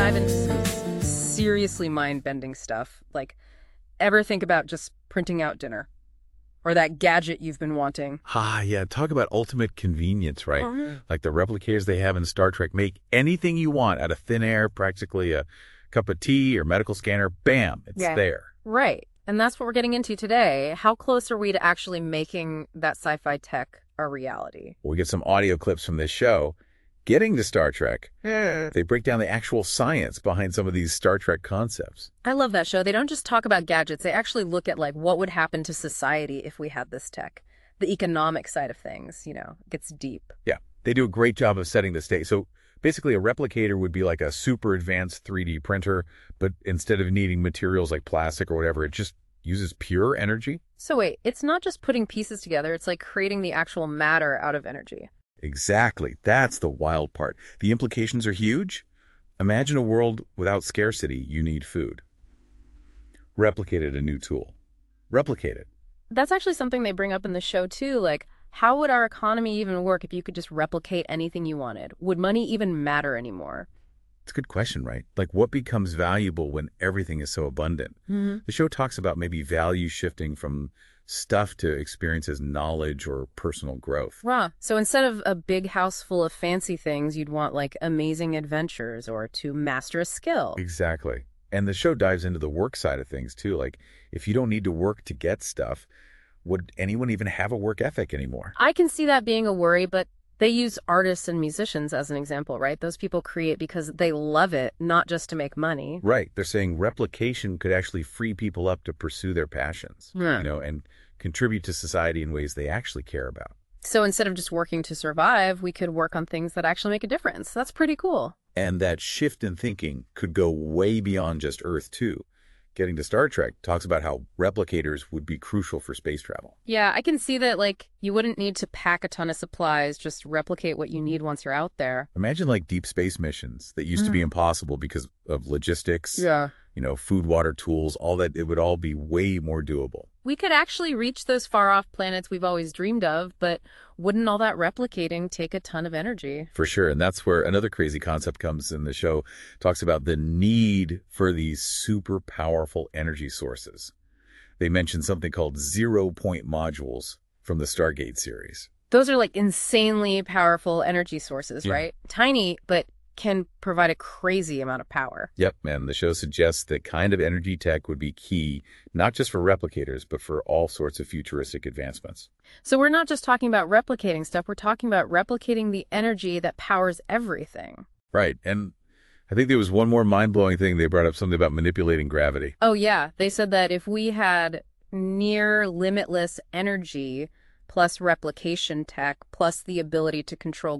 dive into some seriously mind-bending stuff. Like, ever think about just printing out dinner? Or that gadget you've been wanting? Yeah, talk about ultimate convenience, right? Mhm. Like the replicators they have in Star Trek make anything you want out of thin air, practically a cup of tea or medical scanner, bam, it's there. Right. And that's what we're getting into today. How close are we to actually making that sci-fi tech a reality? We get some audio clips from this show. Getting to Star Trek, they break down the actual science behind some of these Star Trek concepts. I love that show. They don't just talk about gadgets. They actually look at like what would happen to society if we had this tech. The economic side of things, gets deep. Yeah, they do a great job of setting the stage. So basically a replicator would be like a super advanced 3D printer, but instead of needing materials like plastic or whatever, it just uses pure energy. So wait, it's not just putting pieces together. It's like creating the actual matter out of energy. Exactly. That's the wild part. The implications are huge. Imagine a world without scarcity. You need food. Replicated a new tool. Replicate it. That's actually something they bring up in the show too. Like, how would our economy even work if you could just replicate anything you wanted? Would money even matter anymore? It's a good question, right? Like, what becomes valuable when everything is so abundant? Mm-hmm. The show talks about maybe value shifting from stuff to experiences, knowledge, or personal growth. Wow. So instead of a big house full of fancy things, you'd want like amazing adventures or to master a skill. Exactly. And the show dives into the work side of things too. Like, if you don't need to work to get stuff, would anyone even have a work ethic anymore? I can see that being a worry, but they use artists and musicians as an example, right? Those people create because they love it, not just to make money. Right. They're saying replication could actually free people up to pursue their passions, and contribute to society in ways they actually care about. So instead of just working to survive, we could work on things that actually make a difference. That's pretty cool. And that shift in thinking could go way beyond just Earth, too. Getting to Star Trek talks about how replicators would be crucial for space travel. Yeah, I can see that, like, you wouldn't need to pack a ton of supplies, just replicate what you need once you're out there. Imagine, like, deep space missions that used to be impossible because of logistics, Yeah. Food, water, tools, all that. It would all be way more doable. We could actually reach those far-off planets we've always dreamed of, but wouldn't all that replicating take a ton of energy? For sure. And that's where another crazy concept comes in the show. Talks about the need for these super powerful energy sources. They mention something called 0-point modules from the Stargate series. Those are like insanely powerful energy sources, right? Tiny, but can provide a crazy amount of power. Yep, and the show suggests that kind of energy tech would be key, not just for replicators, but for all sorts of futuristic advancements. So we're not just talking about replicating stuff, we're talking about replicating the energy that powers everything. Right, and I think there was one more mind-blowing thing. They brought up something about manipulating gravity. Oh yeah, they said that if we had near limitless energy plus replication tech plus the ability to control